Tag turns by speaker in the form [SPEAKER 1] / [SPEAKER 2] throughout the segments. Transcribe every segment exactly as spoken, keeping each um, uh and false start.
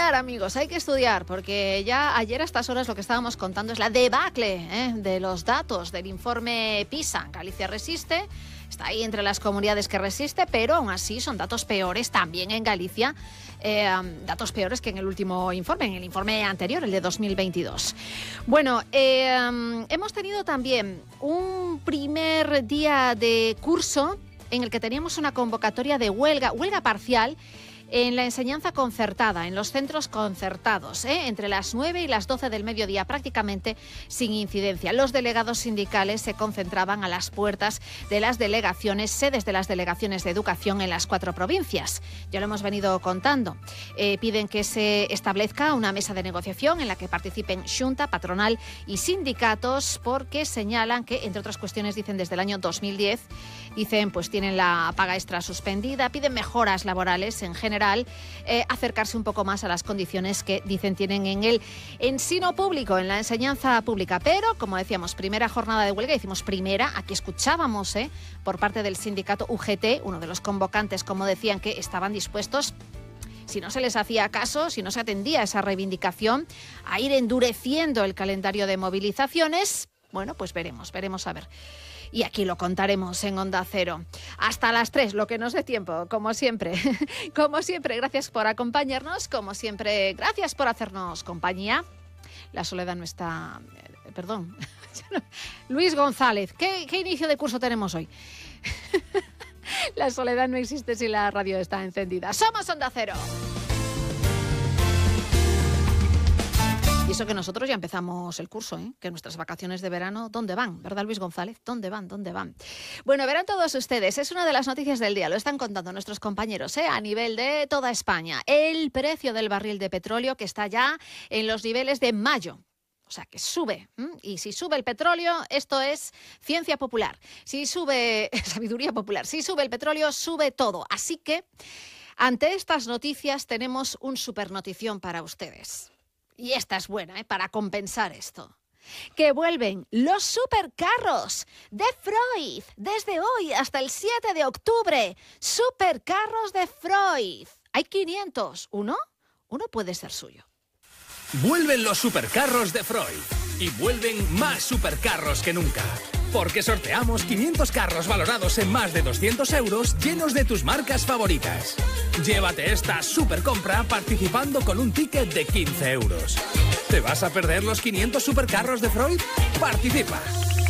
[SPEAKER 1] estudiar, amigos, hay que estudiar, porque ya ayer a estas horas lo que estábamos contando es la debacle ¿eh? de los datos del informe PISA. Galicia resiste, está ahí entre las comunidades que resiste, pero aún así son datos peores también en Galicia, eh, datos peores que en el último informe, en el informe anterior, el de dos mil veintidós. Bueno, eh, hemos tenido también un primer día de curso en el que teníamos una convocatoria de huelga, huelga parcial, en la enseñanza concertada, en los centros concertados, ¿eh? entre las nueve y las doce del mediodía, prácticamente sin incidencia. Los delegados sindicales se concentraban a las puertas de las delegaciones, sedes de las delegaciones de educación en las cuatro provincias. Ya lo hemos venido contando. Eh, piden que se establezca una mesa de negociación en la que participen Xunta, patronal y sindicatos, porque señalan que, entre otras cuestiones, dicen desde el año dos mil diez, dicen pues tienen la paga extra suspendida, piden mejoras laborales en general, Eh, acercarse un poco más a las condiciones que dicen tienen en el ensino público, en la enseñanza pública. Pero, como decíamos, primera jornada de huelga, decimos primera, aquí escuchábamos eh, por parte del sindicato U G T, uno de los convocantes, como decían, que estaban dispuestos, si no se les hacía caso, si no se atendía a esa reivindicación, a ir endureciendo el calendario de movilizaciones. Bueno, pues veremos, veremos a ver. Y aquí lo contaremos en Onda Cero. Hasta las tres, lo que nos dé tiempo, como siempre. Como siempre, gracias por acompañarnos. Como siempre, gracias por hacernos compañía. La Soledad no está... Eh, perdón. Luis González, ¿qué, ¿qué inicio de curso tenemos hoy? La Soledad no existe si la radio está encendida. ¡Somos Onda Cero! Y eso que nosotros ya empezamos el curso, ¿eh? Que nuestras vacaciones de verano, ¿dónde van? ¿Verdad, Luis González? ¿Dónde van? ¿Dónde van? Bueno, verán todos ustedes, es una de las noticias del día, lo están contando nuestros compañeros, ¿eh? A nivel de toda España. El precio del barril de petróleo, que está ya en los niveles de mayo. O sea, que sube. ¿m? Y si sube el petróleo, esto es ciencia popular. Si sube sabiduría popular, si sube el petróleo, sube todo. Así que, ante estas noticias, tenemos un supernotición para ustedes. Y esta es buena, ¿eh? Para compensar esto. Que vuelven los supercarros de Freud. Desde hoy hasta el siete de octubre. Supercarros de Freud. Hay quinientos. ¿Uno? Uno puede ser suyo.
[SPEAKER 2] Vuelven los supercarros de Freud. Y vuelven más supercarros que nunca. Porque sorteamos quinientos carros valorados en más de doscientos euros llenos de tus marcas favoritas. Llévate esta supercompra participando con un ticket de quince euros. ¿Te vas a perder los quinientos supercarros de Freud? ¡Participa!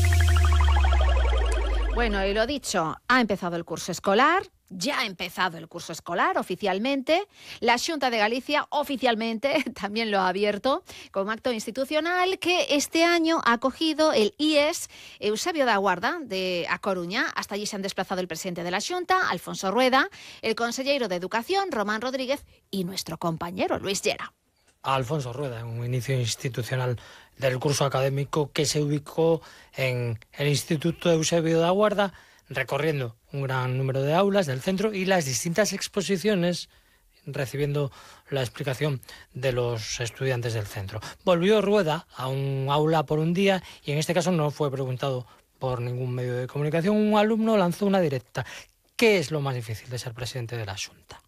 [SPEAKER 1] Bueno, y lo dicho, ha empezado el curso escolar. Ya ha empezado el curso escolar oficialmente. La Xunta de Galicia oficialmente también lo ha abierto como acto institucional, que este año ha acogido el I E S Eusebio da Guarda de A Coruña. Hasta allí se han desplazado el presidente de la Xunta, Alfonso Rueda, el consellero de Educación, Román Rodríguez, y nuestro compañero Luis Llera.
[SPEAKER 3] Alfonso Rueda, un inicio institucional del curso académico que se ubicó en el Instituto Eusebio da Guarda, recorriendo un gran número de aulas del centro y las distintas exposiciones, recibiendo la explicación de los estudiantes del centro. Volvió Rueda a un aula por un día y en este caso no fue preguntado por ningún medio de comunicación. Un alumno lanzó una directa. ¿Qué es lo más difícil de ser presidente de la Xunta?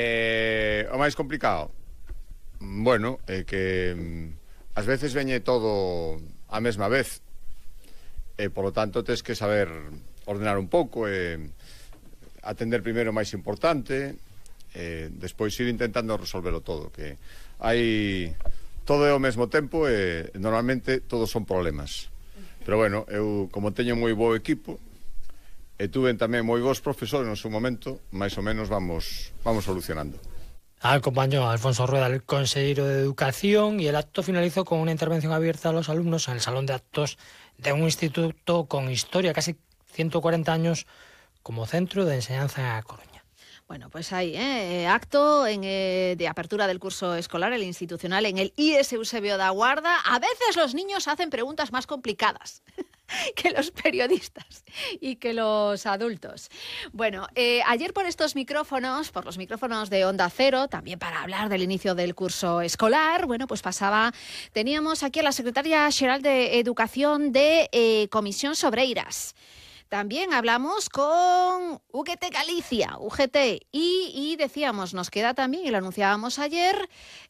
[SPEAKER 4] Eh, o máis complicado? Bueno, é que mm, ás veces veñe todo a mesma vez e, polo tanto, tes que saber ordenar un pouco e atender primeiro o máis importante e despois ir intentando resolverlo todo, que hai todo ao mesmo tempo e normalmente todos son problemas. Pero bueno, eu como teño moi bo equipo e tuve tamén moi bons profesores no seu momento, máis ou menos vamos vamos solucionando.
[SPEAKER 3] Acompañó a Alfonso Rueda, el consejero de Educación, y el acto finalizó con una intervención abierta a los alumnos en el salón de actos de un instituto con historia, casi ciento cuarenta años, como centro de enseñanza en A Coruña.
[SPEAKER 1] Bueno, pues hay ¿eh? acto en, eh, de apertura del curso escolar, el institucional, en el I E S Eusebio da Guarda. A veces los niños hacen preguntas más complicadas que los periodistas y que los adultos. Bueno, eh, ayer por estos micrófonos, por los micrófonos de Onda Cero, también para hablar del inicio del curso escolar, bueno, pues pasaba, teníamos aquí a la secretaria xeral de Educación de eh, Comisión Sobreiras. También hablamos con U G T Galicia, U G T, y, y decíamos, nos queda también, y lo anunciábamos ayer,